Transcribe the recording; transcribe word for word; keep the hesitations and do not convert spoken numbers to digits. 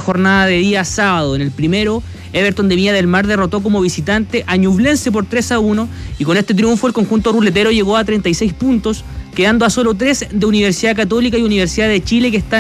jornada de día sábado. En el primero, Everton de Viña del Mar derrotó como visitante a Ñublense por tres a uno y con este triunfo el conjunto ruletero llegó a treinta y seis puntos, quedando a solo tres de Universidad Católica y Universidad de Chile, que están